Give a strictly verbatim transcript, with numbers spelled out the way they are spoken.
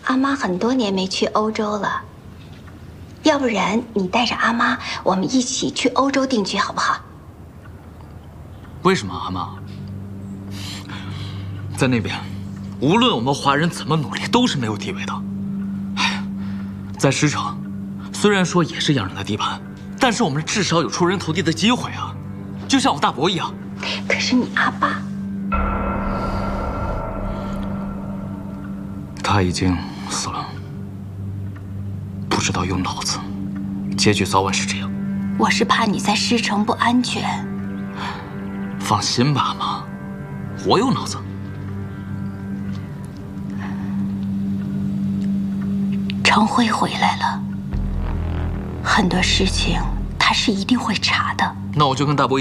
阿妈很多年没去欧洲了，要不然你带着阿妈，我们一起去欧洲定居好不好？ 为什么阿妈？在那边，无论我们华人怎么努力，都是没有地位的。哎，在狮城，虽然说也是洋人的地盘，但是我们至少有出人头地的机会啊，就像我大伯一样。 可是你阿爸， 他已经死了，不知道用脑子，结局早晚是这样。 我是怕你在狮城不安全。 放心吧，阿妈，我有脑子。 程辉回来了，很多事情他是一定会查的。 那我就跟大伯。